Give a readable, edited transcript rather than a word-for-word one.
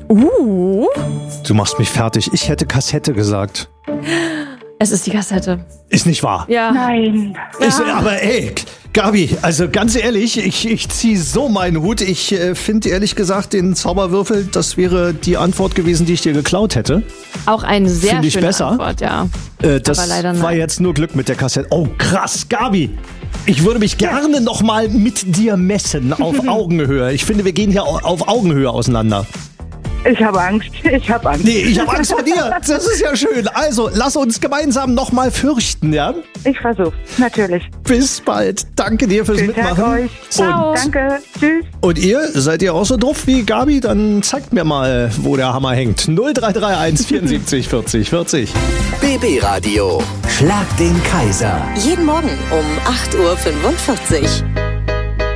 Du machst mich fertig. Ich hätte Kassette gesagt. Es ist die Kassette. Ist nicht wahr? Ja. Nein. Aber ey, Gabi, also ganz ehrlich, ich ziehe so meinen Hut. Ich finde ehrlich gesagt den Zauberwürfel, das wäre die Antwort gewesen, die ich dir geklaut hätte. Auch eine sehr Find ich schöne besser. Antwort, ja. Das Aber leider war nein. jetzt nur Glück mit der Kassette. Oh, krass, Gabi. Ich würde mich gerne nochmal mit dir messen auf Augenhöhe. Ich finde, wir gehen hier auf Augenhöhe auseinander. Ich habe Angst. Nee, ich habe Angst vor dir. Das ist ja schön. Also, lass uns gemeinsam nochmal fürchten, ja? Ich versuch's, natürlich. Bis bald. Danke dir fürs Schönen Tag Mitmachen. euch. Ciao. Danke. Tschüss. Und ihr, seid ihr auch so doof wie Gabi? Dann zeigt mir mal, wo der Hammer hängt. 0331 74 40 40. BB Radio. Schlag den Kaiser. Jeden Morgen um 8.45 Uhr.